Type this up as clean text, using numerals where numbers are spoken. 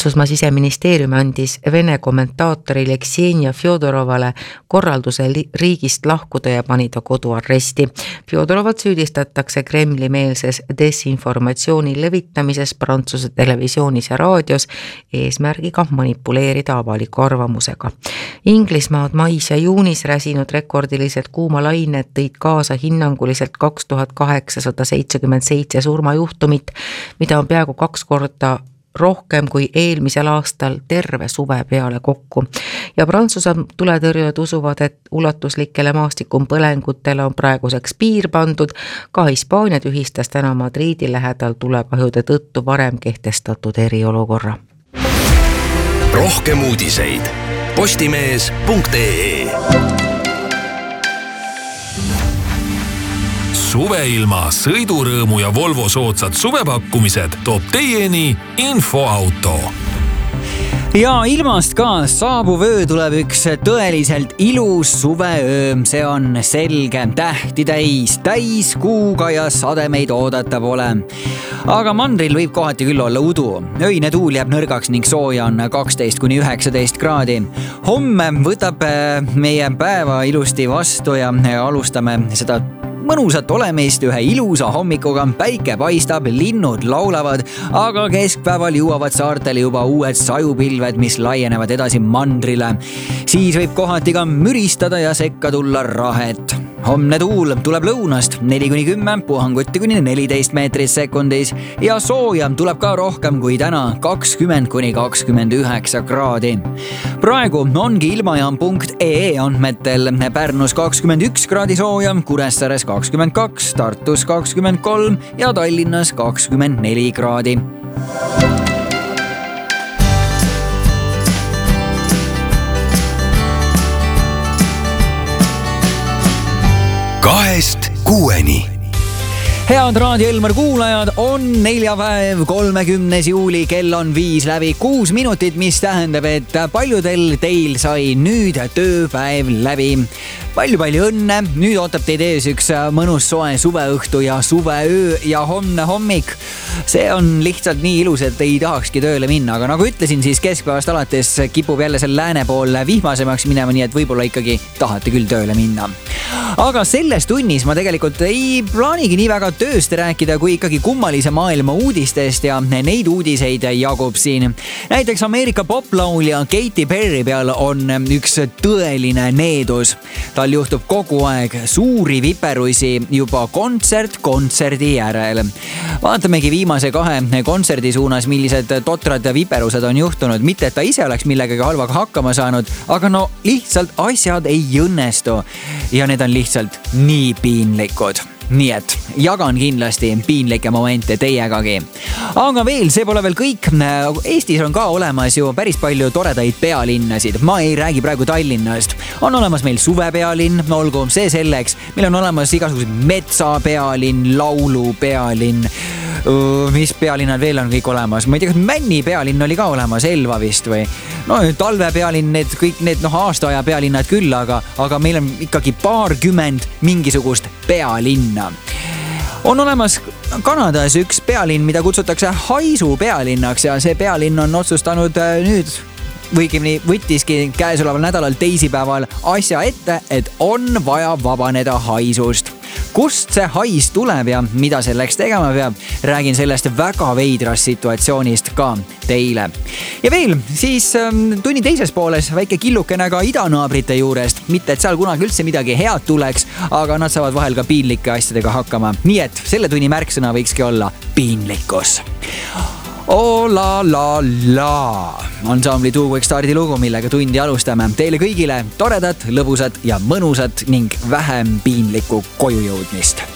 Prantsusmaa siseministeerium andis Vene kommentaatorile Ksenia Fjodorovale korralduse riigist lahkuda ja pani ta koduarresti. Fjodorovat süüdistatakse Kremli-meelses desinformatsiooni levitamises Prantsuse televisioonis ja raadios eesmärgiga manipuleerida avaliku arvamusega. Inglismaad mais ja juunis räsinud rekordilised kuumalained tõid kaasa hinnanguliselt 2877 surmajuhtumit, mida on peaaegu 2 korda rohkem kui eelmisel aastal terve suve peale kokku. Ja Prantsuse tuletõrjujad usuvad, et ulatuslikele maastikumpõlengutele on praeguseks piir pandud. Ka Hispaania tühistas täna Madridi lähedal tulekahjude tõttu varem kehtestatud eriolukorra. Rohkem uudiseid postimees.ee. Suveilma, sõidurõõmu ja Volvo soodsad suvepakkumised toob teieni Infoauto. Ja ilmast ka saabuv öö tuleb üks tõeliselt ilus suveöö, see on selge, tähti täis kuuga ja sademeid oodata pole. Aga mandril võib kohati küll olla udu. Öine tuul jääb nõrgaks ning sooja on 12–19 kraadi. Homme võtab meie päeva ilusti vastu ja alustame seda mõnusat olemist ühe ilusa hommikuga, päike paistab, linnud laulavad, aga keskpäeval jõuavad saartele juba uued sajupilved, mis laienevad edasi mandrile. Siis võib kohati ka müristada ja sekka tulla rahet. Homne tuul tuleb lõunast 4–10, puhanguti kuni 14 meetrit sekundis ja sooja tuleb ka rohkem kui täna 20–29 kraadi. Praegu ongi ilmajaam.ee andmetel Pärnus 21 kraadi sooja, Kuressaares 22, Tartus 23 ja Tallinnas 24 kraadi. Kahest kuueni. Head Raadio Elmar kuulajad, on neljapäev, 30. juuli, kell on 5 läbi 6 minutit, mis tähendab, et paljudel teil sai nüüd tööpäev läbi. Palju õnne, nüüd ootab teid ees üks mõnus soe suveõhtu ja suveöö ja homne hommik. See on lihtsalt nii ilus, et ei tahakski tööle minna, aga nagu ütlesin, siis keskpäevast alates kipub jälle seal lääne pool vihmasemaks minema, nii et võib-olla ikkagi tahate küll tööle minna. Aga selles tunnis ma tegelikult ei plaanigi nii väga tööst rääkida, kui ikkagi kummalise maailma uudistest ja neid uudiseid jagub siin. Näiteks Ameerika poplaulja Katy Perry peal on üks tõeline needus. Tal juhtub kogu aeg suuri viperusi juba kontserdi järel. Vaatamegi viimase 2 kontserdi suunas, millised totrad viperused on juhtunud. Mitte, et ta ise oleks millegagi halvaga hakkama saanud, aga no lihtsalt asjad ei õnnestu. Ja need on lihtsalt nii piinlikud. Nii et jagan kindlasti piinlikke momente teiegagi. Aga veel, see pole veel kõik. Eestis on ka olemas ju päris palju toredaid pealinnasid. Ma ei räägi praegu Tallinnast. On olemas meil suvepealinn, olgu see selleks. Meil on olemas igasugused metsapealinn, laulupealinn. Mis pealinnad veel on kõik olemas? Ma ei tea, kas Männi pealinn oli ka olemas, Elva vist või? No talvepealinn, kõik need aastaaja pealinnad küll, aga meil on ikkagi 20 mingisugust pealinna. On olemas Kanadas üks pealinn, mida kutsutakse Haisu pealinnaks ja see pealinn on otsustanud nüüd või võttiski käesoleval nädalal teisipäeval asja ette, et on vaja vabaneda haisust. Kust see hais tuleb ja mida selleks tegema peab, räägin sellest väga veidrast situatsioonist ka teile. Ja veel, siis tunni teises pooles väike killukene ka idanaabrite juurest. Mitte, et seal kunagi üldse midagi head tuleks, aga nad saavad vahel ka piinlike asjadega hakkama. Nii et selle tunni märksõna võikski olla piinlikkus. Oh la la la. Ansambli Tuuek stardi lugu, millega tundi alustame. Teile kõigile toredat, lõbusat ja mõnusat ning vähem piinlikku koju jõudmist.